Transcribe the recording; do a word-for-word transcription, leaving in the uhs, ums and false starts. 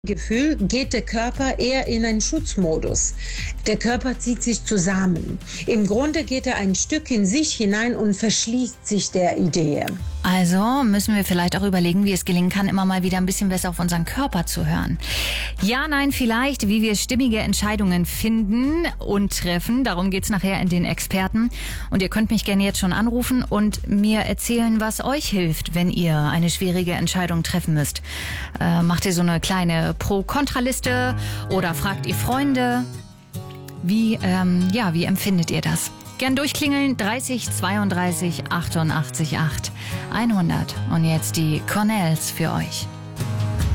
Gefühl geht der Körper eher in einen Schutzmodus. Der Körper zieht sich zusammen. Im Grunde geht er ein Stück in sich hinein und verschließt sich der Idee. Also müssen wir vielleicht auch überlegen, wie es gelingen kann, immer mal wieder ein bisschen besser auf unseren Körper zu hören. Ja, nein, vielleicht, wie wir stimmige Entscheidungen finden und treffen. Darum geht's nachher in den Experten. Und ihr könnt mich gerne jetzt schon anrufen und mir erzählen, was euch hilft, wenn ihr eine schwierige Entscheidung treffen müsst. Äh, macht ihr so eine kleine Pro-Kontra-Liste oder fragt ihr Freunde? Wie, ähm, ja, wie empfindet ihr das? Gern durchklingeln, dreißig zweiunddreißig achtundachtzig acht hundert. Und jetzt die Cornells für euch.